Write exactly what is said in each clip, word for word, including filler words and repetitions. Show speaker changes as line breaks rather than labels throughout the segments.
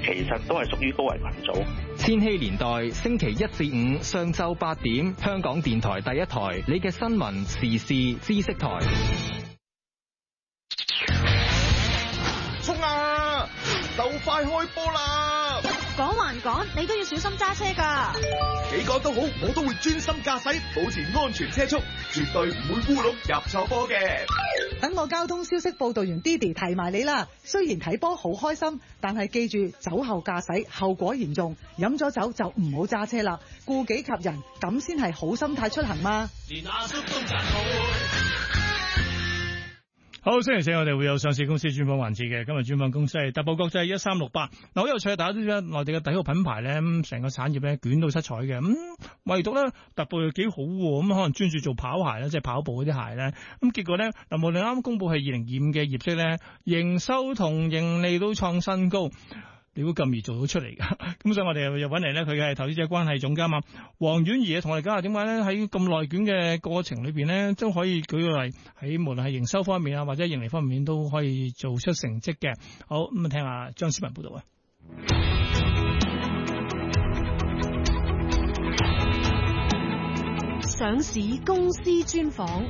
其實都係屬於高危群組。
千禧年代星期一至五上晝八點，香港電台第一台，你嘅新聞時事知識台。
衝啊！就快開波啦！
講還講，你都要小心揸車㗎。
幾講都好，我都會專心駕駛，保持安全車速，絕對唔會烏龍入錯波嘅。
等我交通消息報導員 Didi 提埋你啦。雖然睇波好開心，但係記住酒後駕駛後果嚴重，飲咗酒就唔好揸車啦，顧己及人，咁先係好心態出行嘛。連阿叔都讚好。
好，星期四我哋會有上市公司專訪環節嘅。今日專訪公司係特步國際一三六八。嗱，好有趣，大家都知啦，內地嘅體育品牌咧，成個產業咧捲到七彩嘅。咁、嗯、唯獨咧特步又幾好喎，咁可能專注做跑鞋啦，即係跑步嗰啲鞋咧。咁結果咧，嗱，無論啱啱公佈係二零二五嘅業績咧，營收同盈利都創新高。你估咁易做到出嚟㗎？咁所以我哋又揾嚟咧，佢嘅投資者關係總監啊，黃婉儀同我哋講下點解咧喺咁內卷嘅過程裏邊咧，都可以舉個例喺無論係營收方面啊，或者盈利方面都可以做出成績嘅。好，咁啊，聽下張思文報道啊。
上市公司專訪。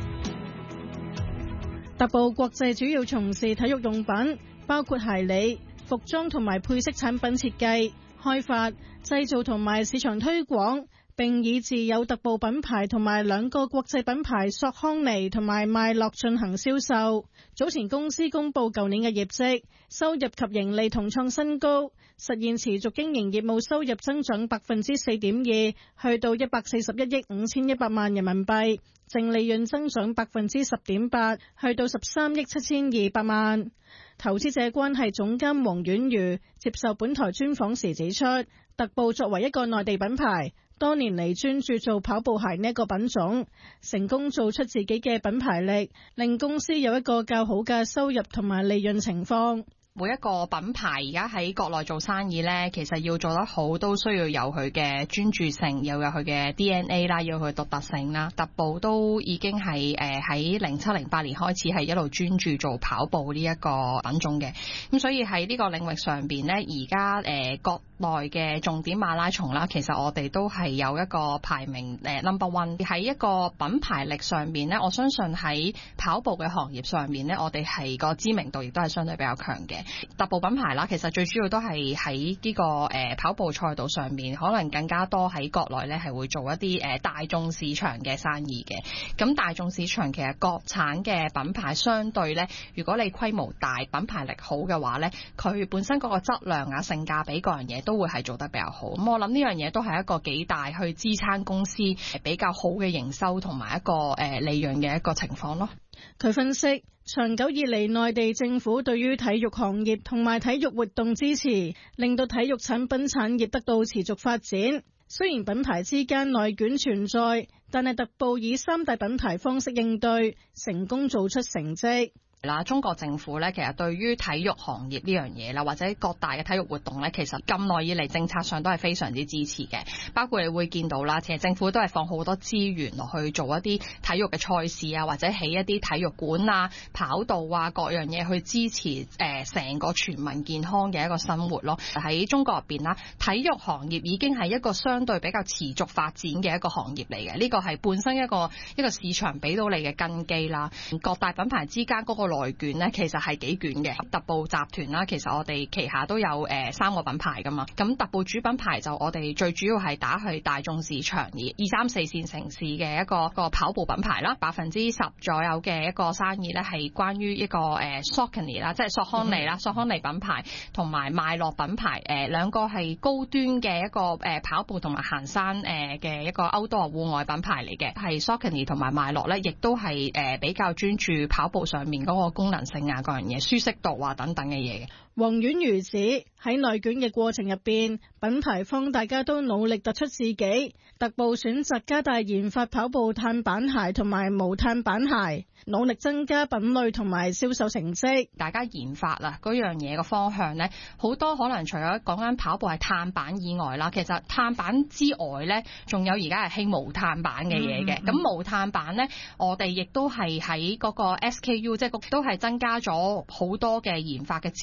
特步國際主要從事體育用品，包括鞋履、服裝同埋配飾產品設計、開發、製造同埋市場推廣，並以自有特步品牌同埋兩個國際品牌索康尼同埋邁樂進行銷售。早前公司公布舊年嘅業績，收入及盈利同創新高，實現持續經營業務收入增長百分之四點二，去到一百四十一億五千一百萬人民幣，淨利潤增長百分之十點八，去到十三億七千二百萬。投資者關係總監黃婉瑜接受本台專訪時指出，特步作為一個內地品牌，多年嚟專注做跑步鞋呢一個品種，成功做出自己嘅品牌力，令公司有一個較好嘅收入同埋利潤情況。
每一個品牌而家喺國內做生意呢，其實要做得好都需要有佢嘅專注性，又有佢嘅 D N A 啦，有佢獨特性啦。特步都已經係誒喺零七零八年開始係一路專注做跑步呢一個品種嘅，咁所以喺呢個領域上邊呢，而家誒國內嘅重點馬拉松啦，其實我哋都係有一個排名誒 number one。喺一個品牌力上面呢，我相信喺跑步嘅行業上面呢，我哋係個知名度亦都係相對比較強嘅。特步品牌啦，其實最主要都係喺呢個誒、呃、跑步賽道上面，可能更加多喺國內咧係會做一啲誒、呃、大眾市場嘅生意嘅。咁大眾市場其實國產嘅品牌相對咧，如果你規模大、品牌力好嘅話咧，佢本身嗰個質量啊、性價比各樣嘢都會係做得比較好。咁我諗呢樣嘢都係一個幾大去支撐公司比較好嘅營收同埋一個誒、呃、利潤嘅一個情況咯。
佢分析，長久以嚟內地政府對於體育行業同埋體育活動支持，令到體育產品產業得到持續發展。雖然品牌之間內卷存在，但係特步以三大品牌方式應對，成功做出成績。
啦，中國政府咧，其實對於體育行業呢樣嘢啦，或者各大嘅體育活動咧，其實咁耐以嚟政策上都係非常之支持嘅。包括你會見到啦，其實政府都係放好多資源落去做一啲體育嘅賽事啊，或者起一啲體育館啊、跑道啊各樣嘢去支持誒成、呃、個全民健康嘅一個生活咯。喺中國入邊啦，體育行業已經係一個相對比較持續發展嘅一個行業嚟嘅。呢、這個係本身一個一個市場俾到你嘅根基啦。各大品牌之間嗰個內卷呢，其實係幾卷嘅。特步集團啦，其實我哋旗下都有誒、呃、三個品牌噶嘛。咁特步主品牌就我哋最主要係打去大眾市場，而二三四線城市嘅一個一個跑步品牌啦，百分之十左右嘅一個生意咧係關於一個誒 Saucony 啦，即係索康尼啦，索康尼品牌同埋邁樂品牌，誒、呃、兩個係高端嘅一個誒、呃、跑步同埋行山誒嘅、呃、一個 outdoor 戶外品牌嚟嘅，係 Saucony 同埋邁樂咧，亦都係誒、呃、比較專注跑步上面嗰、那個功能性啊，各樣嘢，舒適度啊等等嘅嘢嘅。
黃婉瑜指喺內卷嘅過程入邊，品牌方大家都努力突出自己。特步選擇加大研發跑步碳板鞋同埋無碳板鞋，努力增加品類同埋銷售成績。
大家研發啊嗰樣嘢嘅方向呢，好多可能除咗講緊跑步係碳板以外啦，其實碳板之外呢，仲有而家係興無碳板嘅嘢嘅。咁、嗯嗯、無碳板呢，我哋亦都係喺嗰個 S K U， 即係都係增加咗好多嘅研發嘅資源咧，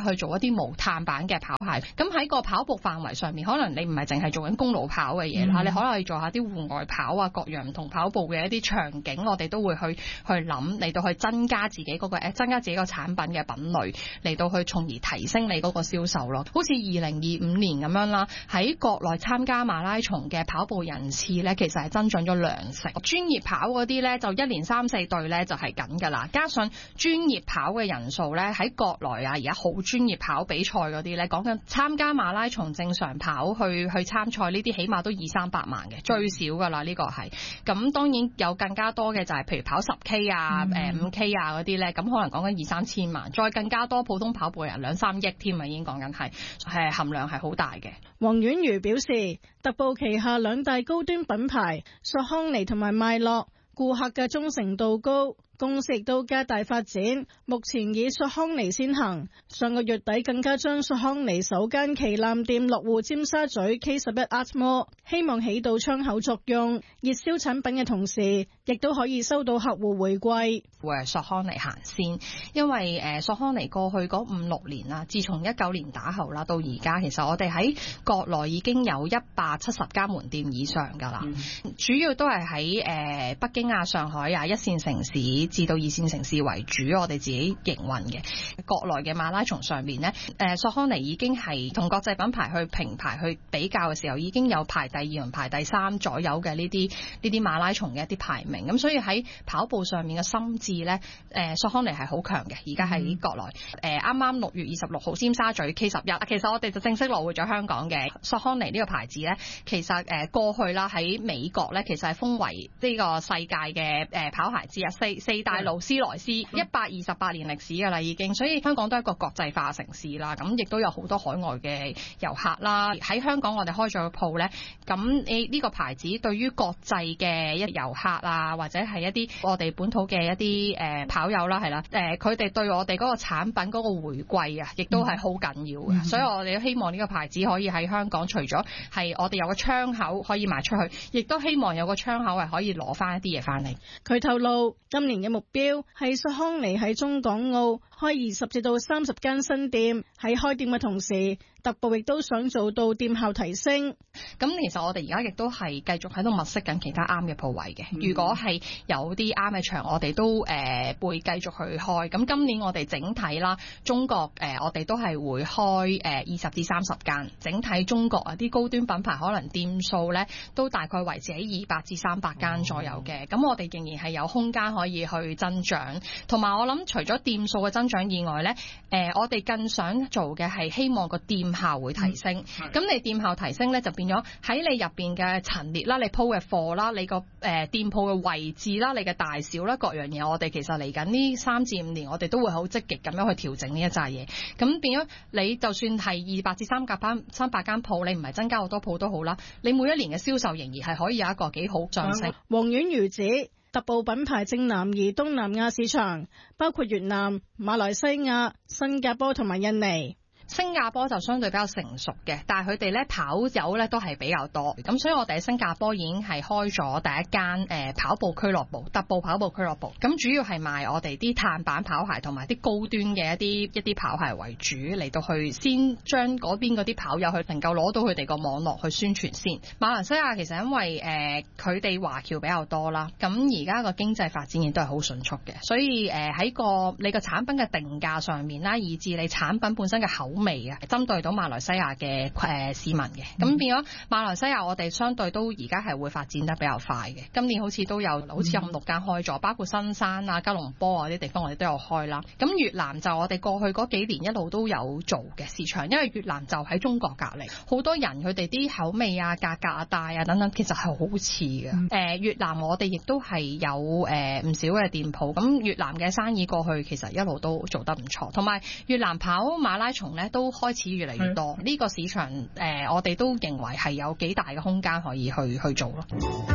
去做一啲無碳板嘅跑鞋。咁喺個跑步範圍上面，可能你唔係淨係做緊公路跑嘅嘢啦，嗯、你可能去做下啲戶外跑啊，各樣唔同跑步嘅一啲場景，我哋都會去去諗嚟到去增加自己嗰、嗰個誒，增加自己個產品嘅品類，嚟到去從而提升你嗰個銷售咯。好似二零二五年咁樣啦，喺國內參加馬拉松嘅跑步人次咧，其實係增長咗兩成。專業跑嗰啲咧，就一連三四隊咧就係緊㗎啦。加上專業跑嘅人數咧，喺國內啊，而家好專業跑比賽嗰啲咧，講緊參加馬拉松正常跑去去參賽呢啲，起碼都二三百萬嘅，最少㗎啦。呢個係咁，當然有更加多嘅就係譬如跑十 K 啊、誒五 K 啊嗰啲咧，咁可能講緊二三千萬，再更加多普通跑步人兩三億添啊，已經講緊係係含量係好大嘅。
黃婉如表示，特步旗下兩大高端品牌索康尼同埋邁樂，顧客嘅忠誠度高。公司亦都加大發展，目前以索康尼先行。上個月底更加將索康尼首間旗艦店落戶尖沙咀 K 十一 Art Mall， 希望起到窗口作用，熱銷產品嘅同時，亦都可以收到客戶回饋。
會索康尼行先，因為誒索康尼過去嗰五六年啦，自從一九年打後啦到而家，其實我哋喺國內已經有一百七十間門店以上㗎啦，嗯、主要都係喺誒北京啊、上海啊一線城市至到二線城市為主，我哋自己營運嘅。國內嘅馬拉松上面呢，誒索康尼已經係同國際品牌去評牌去比較嘅時候，已經有排第二同排第三左右嘅呢啲呢啲馬拉松嘅一啲排名。咁所以喺跑步上面嘅心智呢，誒索康尼係好強嘅。而家喺國內，誒啱啱六月二十六號尖沙咀 K 十一，其實我哋就正式落戶咗香港嘅索康尼呢個牌子呢，其實誒過去啦喺美國呢，其實係封為呢個世界嘅誒跑鞋之一，四四大勞斯萊斯，一百二十八年歷史㗎啦已經，所以香港都係一個國際化城市啦，咁亦都有好多海外嘅遊客啦。喺香港我哋開咗個鋪呢，咁你呢個牌子對於國際嘅一遊客啊，或者係一啲我哋本土嘅一啲誒跑友啦，係啦，誒佢哋對我哋嗰個產品嗰個回饋啊，亦都係好緊要嘅，嗯、所以我哋都希望呢個牌子可以喺香港，除咗係我哋有個窗口可以賣出去，亦都希望有個窗口係可以攞翻一啲嘢翻嚟。
佢透露今年嘅目標係索康尼喺中港澳開二十至到三十間新店，喺開店嘅同時，特步亦都想做到店效提升。
咁其實我哋而家亦都係繼續喺度物色緊其他啱嘅鋪位嘅。嗯、如果係有啲啱嘅場，我哋都誒、呃、會繼續去開。咁今年我哋整體啦，中國誒、呃、我哋都係會開誒二十至三十間。整體中國啊啲高端品牌可能店數咧都大概維持喺二百至三百間左右嘅。咁、嗯、我哋仍然係有空間可以去增長。同埋我諗除咗店數嘅增長以外咧，誒、呃、我哋更想做嘅係希望個店效會提升。咁、嗯、你店效提升咧，就變咗喺你入邊嘅陳列啦，你鋪嘅貨啦，你個誒、呃、店鋪嘅位置啦，你嘅大小啦，各樣嘢，我哋其實嚟緊呢三至五年，我哋都會好積極咁樣去調整呢一紮嘢。咁變咗你就算係二百至三百間三百間鋪，你唔係增加好多鋪都好啦，你每一年嘅銷售仍然係可以有一個幾好上升。
黃婉如指，特步品牌正南移東南亞市場，包括越南、馬來西亞、新加坡同埋印尼。
新加坡就相對比較成熟嘅，但係佢哋咧跑友咧都係比較多，咁所以我哋喺新加坡已經係開咗第一間誒、呃、跑步俱樂部，特步跑步俱樂部，咁主要係賣我哋啲碳板跑鞋同埋啲高端嘅一啲一啲跑鞋為主，嚟到去先將嗰邊嗰啲跑友去能夠攞到佢哋個網絡去宣傳先。馬來西亞其實因為誒佢哋華僑比較多啦，咁而家個經濟發展亦都係好迅速嘅，所以誒喺、呃、個你個產品嘅定價上面啦，以至你產品本身嘅口味嘅，針對到馬來西亞嘅誒市民嘅，咁變咗馬來西亞我哋相對都而家係會發展得比較快嘅。今年好似都有好似有五六間開咗，包括新山啊、吉隆坡啊啲地方我哋都有開啦。咁越南就我哋過去嗰幾年一路都有做嘅市場，因為越南就喺中國隔離，好多人佢哋啲口味啊、價格啊、大啊等等，其實係好似嘅。誒、呃、越南我哋亦都係有誒唔、呃、少嘅店鋪，咁越南嘅生意過去其實一路都做得唔錯，同埋越南跑馬拉松咧都開始越嚟越多，呢、這個市場誒、呃，我哋都認為係有幾大嘅空間可以去去做咯。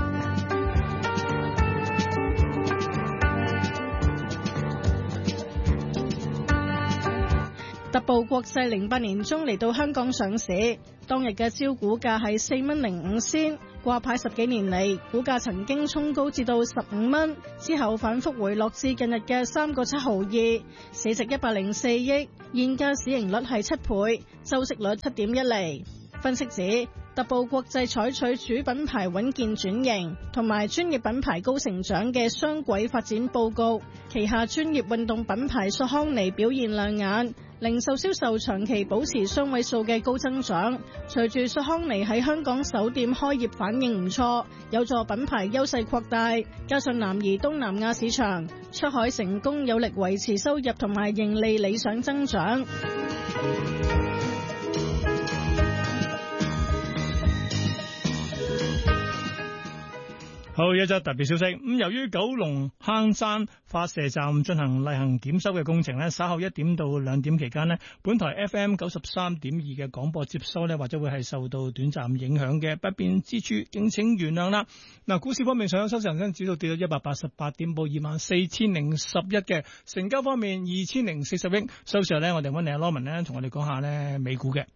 特步國際零八年中嚟到香港上市，當日嘅招股價係四蚊零五仙， 掛牌十幾年嚟，股價曾經衝高至到十五蚊，之後反覆回落至近日嘅三個七毫二，市值一百零四億，現價市盈率係七倍，周息率七點一厘。分析指，特步國際採取主品牌穩健轉型同埋專業品牌高成長嘅雙軌發展佈局，旗下專業運動品牌索康尼表現亮眼，零售銷售長期保持雙位數嘅高增長。隨住索康尼喺香港首店開業反應唔錯，有助品牌優勢擴大，加上南移東南亞市場出海成功，有力維持收入同埋盈利理想增長。
好，一則特別消息，咁由於九龍坑山發射站進行例行檢修嘅工程咧，稍後一點到兩點期間咧，本台 F M 九十三點二嘅廣播接收咧，或者會係受到短暫影響嘅，不便之處敬請原諒啦。嗱，股市方面，上週收市恒生指數跌到一百八十八點，報二萬四千零十一嘅，成交方面二千零四十億。收市後咧，我哋揾嚟阿羅文咧，同我哋講下咧美股嘅。